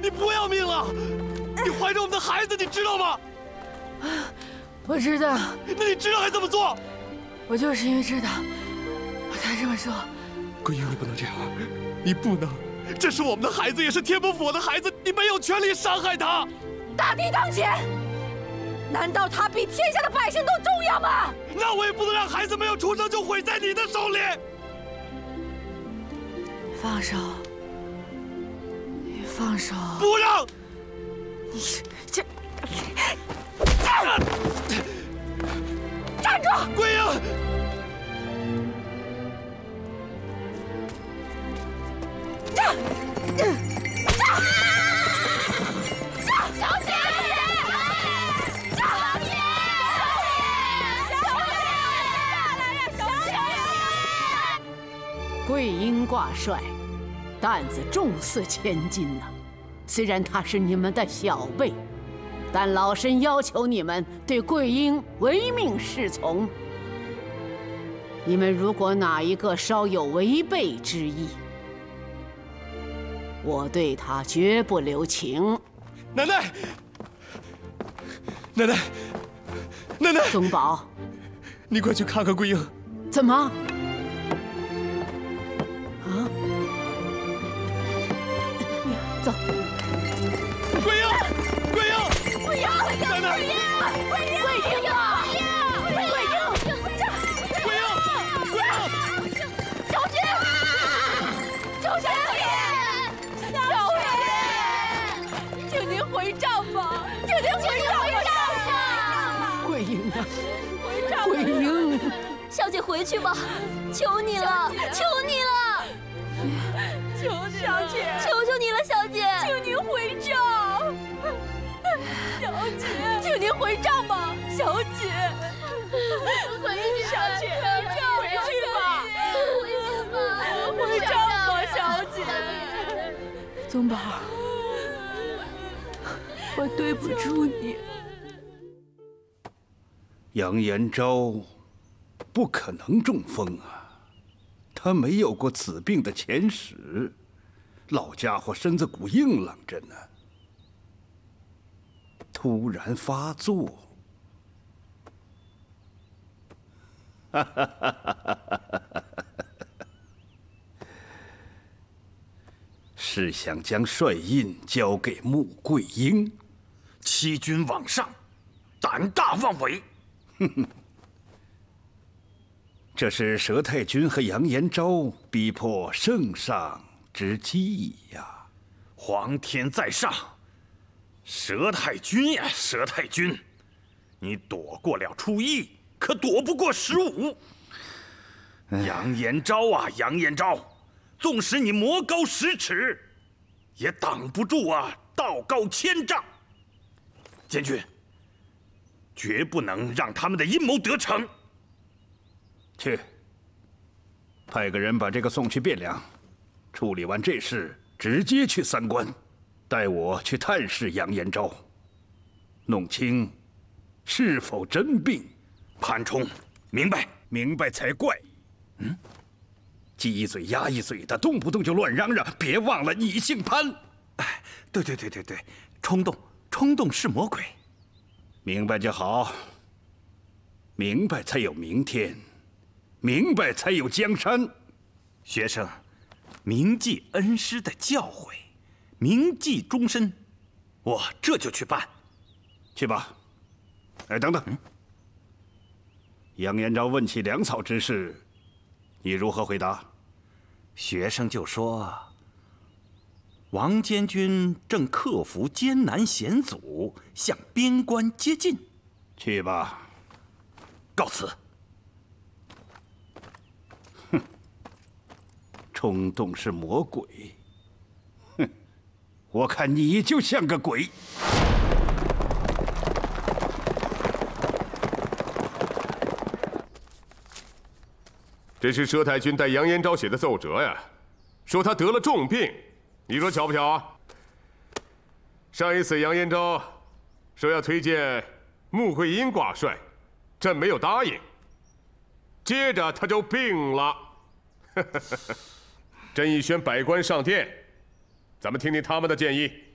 你不要命了？你怀着我们的孩子，你知道吗？ 我知道。 那你知道还这么做？ 我就是因为知道，我才这么说。 桂英，你不能这样，你不能。这是我们的孩子，也是天波府的孩子，你没有权利伤害他。 大敌当前，难道他比天下的百姓都重要吗？ 那我也不能让孩子没有出生就毁在你的手里。 放手！你放手！ 不让！ 你这站住！ 桂英！ 小姐！ 桂英挂帅，担子重似千斤呐。虽然他是你们的小辈，但老身要求你们对桂英唯命是从。你们如果哪一个稍有违背之意，我对他绝不留情。 奶奶，奶奶，奶奶！ 宗宝， 你快去看看桂英。 怎么？走。 桂英，桂英， 桂英， 奶奶， 桂英，桂英啊！桂英， 桂英，桂英， 小姐，小姐，小姐，请您回帐吧，请您回帐吧。 桂英啊，桂英， 小姐回去吧，求你了，求你了。 求你，小姐， 求求你了，小姐， 请您回帐。小姐，请您回帐吧，小姐。 回去， 小姐，回去吧，回帐吧，小姐。宗宝，我对不住你。 杨延昭不可能中风啊。他没有过此病的前史，老家伙身子骨硬朗着呢，突然发作，是想将帅印交给穆桂英， 欺君罔上，胆大妄为。 哼哼。这是佘太君和杨延昭逼迫圣上之计呀！ 皇天在上，佘太君呀，佘太君，你躲过了初一，可躲不过15。杨延昭啊，杨延昭，纵使你魔高10尺，也挡不住啊道高1000丈。监军，绝不能让他们的阴谋得逞。 去，派个人把这个送去汴梁，处理完这事，直接去3关，带我去探视杨延昭，弄清是否真病。 潘冲，明白， 明白才怪。鸡一嘴鸭一嘴的，动不动就乱嚷嚷。别忘了你姓潘。 哎，对，冲动是魔鬼。 明白就好，明白才有明天。明白才有江山。 学生铭记恩师的教诲，铭记终身。我这就去办。 去吧。哎，等等。杨延昭问起粮草之事，你如何回答？ 学生就说，王监军正克服艰难险阻，向边关接近。 去吧。 告辞。 冲动是魔鬼，哼！我看你就像个鬼。 这是佘太君带杨延昭写的奏折呀，说他得了重病，你说巧不巧啊？上一次杨延昭说要推荐穆桂英挂帅，朕没有答应，接着他就病了。朕已宣百官上殿，咱们听听他们的建议。